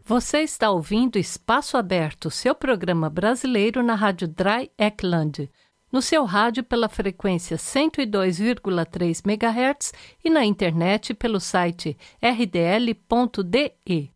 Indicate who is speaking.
Speaker 1: Você está ouvindo Espaço Aberto, seu programa brasileiro na Rádio Dry Ekland, no seu rádio pela frequência 102,3 MHz e na internet pelo site rdl.de.